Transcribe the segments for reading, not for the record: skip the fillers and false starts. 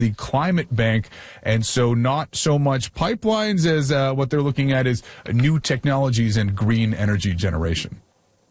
the climate bank, and so not so much pipelines as what they're looking at is new technologies and green energy generation.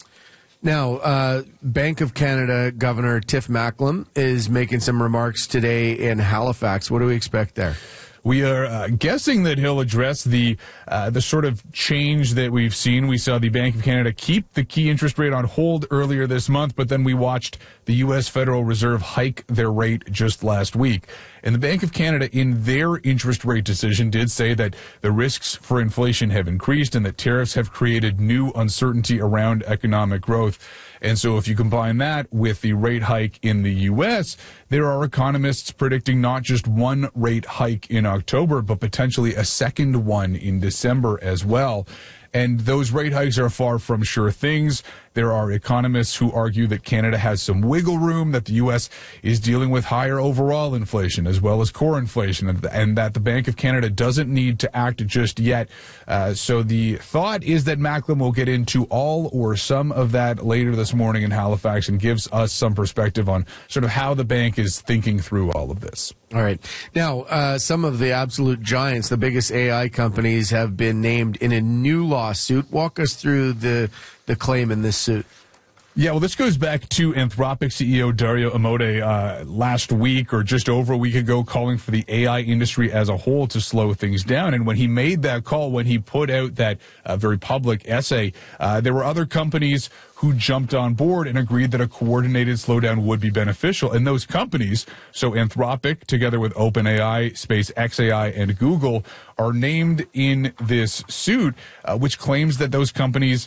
Now, Bank of Canada Governor Tiff Macklem is making some remarks today in Halifax. What do we expect there? We are guessing that he'll address the sort of change that we've seen. We saw the Bank of Canada keep the key interest rate on hold earlier this month, but then we watched the U.S. Federal Reserve hike their rate just last week. And the Bank of Canada, in their interest rate decision, did say that the risks for inflation have increased and that tariffs have created new uncertainty around economic growth. And so if you combine that with the rate hike in the U.S., there are economists predicting not just one rate hike in October, but potentially a second one in December as well. And those rate hikes are far from sure things. There are economists who argue that Canada has some wiggle room, that the U.S. is dealing with higher overall inflation as well as core inflation, and that the Bank of Canada doesn't need to act just yet. So the thought is that Macklem will get into all or some of that later this morning in Halifax and gives us some perspective on sort of how the bank is thinking through all of this. All right. Now, some of the absolute giants, the biggest AI companies, have been named in a new lawsuit. Walk us through the claim in this suit. Yeah, well, this goes back to Anthropic CEO Dario Amodei last week or just over a week ago, calling for the AI industry as a whole to slow things down. And when he made that call, when he put out that very public essay, there were other companies who jumped on board and agreed that a coordinated slowdown would be beneficial. And those companies, so Anthropic, together with OpenAI, SpaceXAI, and Google, are named in this suit, which claims that those companies,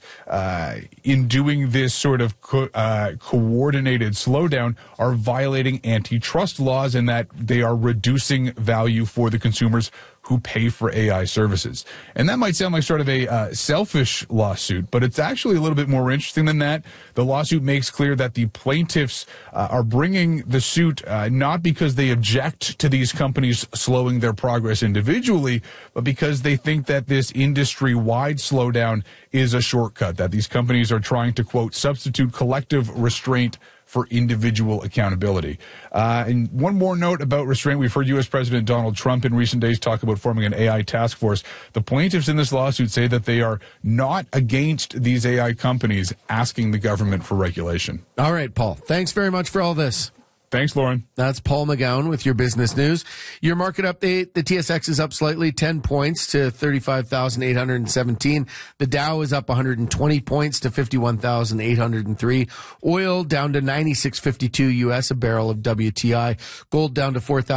in doing this sort of coordinated slowdown, are violating antitrust laws and that they are reducing value for the consumers who pay for AI services. And that might sound like sort of a selfish lawsuit, but it's actually a little bit more interesting than that. The lawsuit makes clear that the plaintiffs are bringing the suit not because they object to these companies slowing their progress individually, but because they think that this industry-wide slowdown is a shortcut, that these companies are trying to, quote, substitute collective restraint for individual accountability. And one more note about restraint. We've heard U.S. President Donald Trump in recent days talk about forming an AI task force. The plaintiffs in this lawsuit say that they are not against these AI companies asking the government for regulation. All right, Paul. Thanks very much for all this. Thanks, Lauren. That's Paul McGowan with your business news. Your market update, the TSX is up slightly, 10 points to 35,817. The Dow is up 120 points to 51,803. Oil down to 96.52 U.S. a barrel of WTI. Gold down to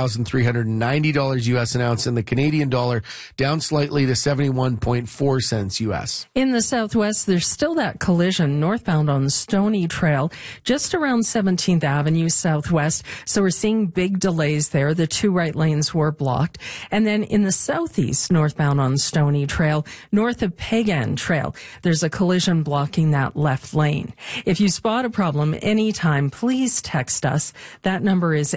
$4,390 U.S. an ounce. And the Canadian dollar down slightly to 71.4 cents U.S. In the Southwest, there's still that collision northbound on Stony Trail, just around 17th Avenue Southwest. So we're seeing big delays there. The two right lanes were blocked. And then in the southeast, northbound on Stony Trail, north of Pagan Trail, there's a collision blocking that left lane. If you spot a problem anytime, please text us. That number is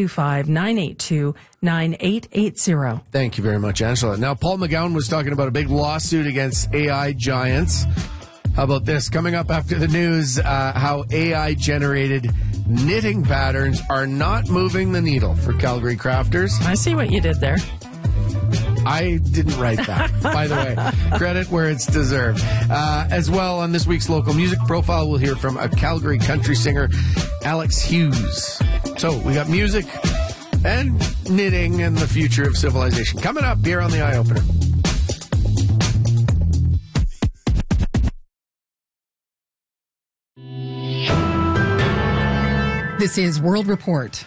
825-982-9880. Thank you very much, Angela. Now, Paul McGowan was talking about a big lawsuit against AI giants. How about this? Coming up after the news, how AI-generated knitting patterns are not moving the needle for Calgary crafters. I see what you did there. I didn't write that, by the way. Credit where it's deserved. As well, on this week's Local Music Profile, we'll hear from a Calgary country singer, Alex Hughes. So, we got music and knitting and the future of civilization. Coming up here on the Eye Opener. This is World Report.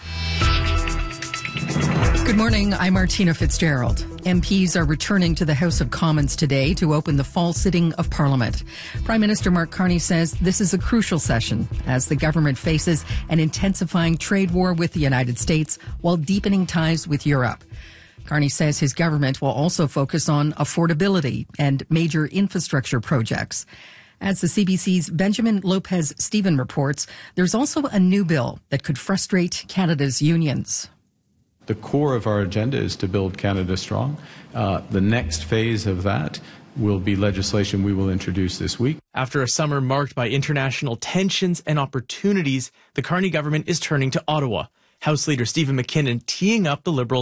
Good morning, I'm Martina Fitzgerald. MPs are returning to the House of Commons today to open the fall sitting of Parliament. Prime Minister Mark Carney says this is a crucial session as the government faces an intensifying trade war with the United States while deepening ties with Europe. Carney says his government will also focus on affordability and major infrastructure projects. As the CBC's Benjamin Lopez-Stephen reports, there's also a new bill that could frustrate Canada's unions. The core of our agenda is to build Canada strong. The next phase of that will be legislation we will introduce this week. After a summer marked by international tensions and opportunities, the Carney government is turning to Ottawa. House Leader Stephen McKinnon teeing up the Liberals